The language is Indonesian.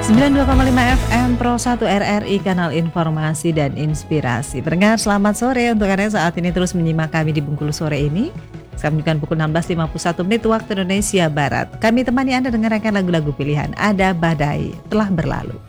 92,5 FM Pro 1 RRI, kanal informasi dan inspirasi. Pendengar, selamat sore untuk Anda saat ini terus menyimak kami di Bengkulu sore ini. Sekarang menunjukkan pukul 16.51 waktu Indonesia Barat. Kami temani Anda dengarkan lagu-lagu pilihan. Ada Badai Telah Berlalu.